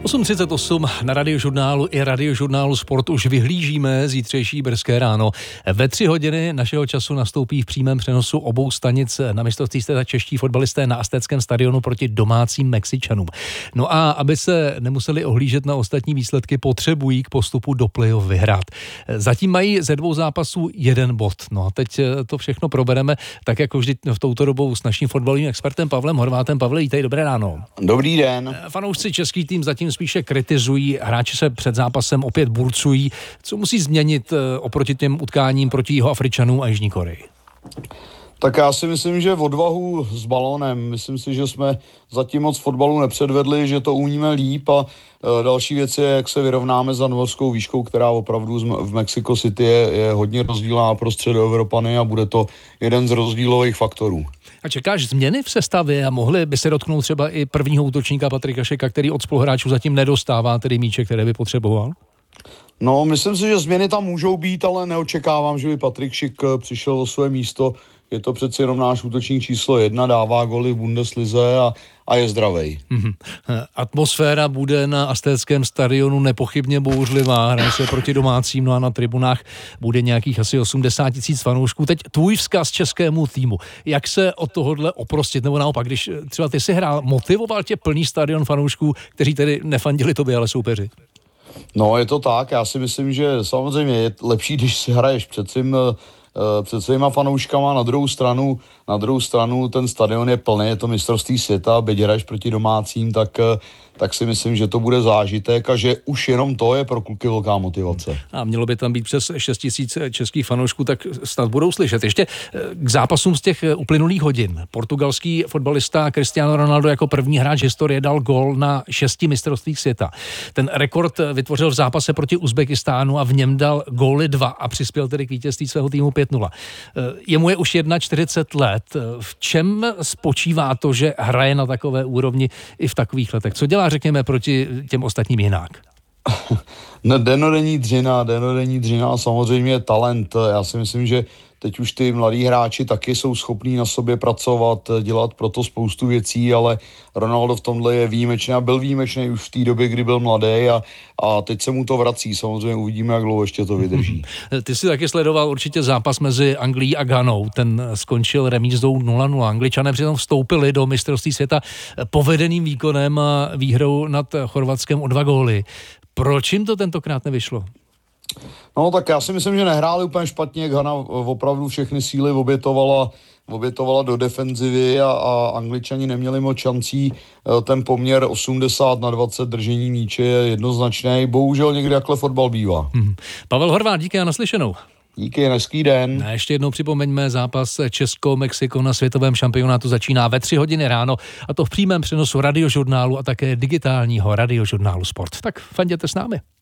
8:38 na Radiožurnálu i Radiožurnálu Sport už vyhlížíme zítřejší brzké ráno. Ve 3 hodiny našeho času nastoupí v přímém přenosu obou stanic na mistrovství světa čeští fotbalisté na Aztéckém stadionu proti domácím Mexičanům. No a aby se nemuseli ohlížet na ostatní výsledky, potřebují k postupu do play-off vyhrát. Zatím mají ze 2 zápasů 1 bod. No a teď to všechno probereme, tak jako vždy v touto dobou s naším fotbalovým expertem Pavlem Horvátem. Pavle, vítej, dobré ráno. Dobrý den. Fanoušci český tým zatím spíše kritizují, hráči se před zápasem opět burcují. Co musí změnit oproti těm utkáním proti Jihoafričanům a Jižní Koreji? Tak já si myslím, že odvahu s balonem. Myslím si, že jsme zatím moc fotbalu nepředvedli, že to umíme líp a další věc je, jak se vyrovnáme za norskou výškou, která opravdu v Mexico City je hodně rozdílná pro Středoevropany a bude to jeden z rozdílových faktorů. A čekáš změny v sestavě a mohli by se dotknout třeba i prvního útočníka Patrika Šika, který od spoluhráčů zatím nedostává tedy míče, které by potřeboval? No, myslím si, že změny tam můžou být, ale neočekávám, že by Patrik Šik přišel o své místo. Je to přeci jenom náš útočník číslo 1, dává goly v Bundeslize a je zdravej. Atmosféra bude na Aztéckém stadionu nepochybně bouřlivá, hraje se proti domácím, no a na tribunách bude nějakých asi 80 000 fanoušků. Teď tvůj vzkaz českému týmu. Jak se od tohohle oprostit, nebo naopak, když třeba ty si hrál, motivoval tě plný stadion fanoušků, kteří tedy nefandili tobě, ale soupeři? No, je to tak. Já si myslím, že samozřejmě je lepší, když si hraješ před svýma fanouškama. Na druhou stranu ten stadion je plný, je to mistrovství světa, byť hraješ proti domácím, tak si myslím, že to bude zážitek a že už jenom to je pro kluky velká motivace. A mělo by tam být přes 6 000 českých fanoušků, tak snad budou slyšet. Ještě k zápasům z těch uplynulých hodin. Portugalský fotbalista Cristiano Ronaldo jako první hráč historie dal gól na 6 mistrovstvích světa. Ten rekord vytvořil v zápase proti Uzbekistánu a v něm dal góly 2 a přispěl tedy k vítězství svého týmu 5-0. Jemu je už 41 let. V čem spočívá to, že hraje na takové úrovni i v takových letech? Co dělá, řekněme, proti těm ostatním jinak? Denodenní dřina, samozřejmě talent. Já si myslím, že teď už ty mladí hráči taky jsou schopní na sobě pracovat, dělat proto spoustu věcí, ale Ronaldo v tomhle je výjimečný a byl výjimečný už v té době, kdy byl mladý a teď se mu to vrací. Samozřejmě uvidíme, jak dlouho ještě to vydrží. Ty jsi taky sledoval určitě zápas mezi Anglií a Ghanou. Ten skončil remízou 0-0. Angličané přitom vstoupili do mistrovství světa povedeným výkonem a výhrou nad Chorvatskem o 2 góly. Proč jim to tentokrát nevyšlo? No tak já si myslím, že nehráli úplně špatně. Ghana opravdu všechny síly obětovala do defenzivy a Angličani neměli moc šancí. Ten poměr 80-20 držení míče je jednoznačný. Bohužel někdy jakhle fotbal bývá. Pavel Horvát, díky a naslyšenou. Díky, hezký den. A ještě jednou připomeňme, zápas Česko-Mexiko na světovém šampionátu začíná ve 3 hodiny ráno, a to v přímém přenosu Radiožurnálu a také digitálního Radiožurnálu Sport. Tak fanděte s námi.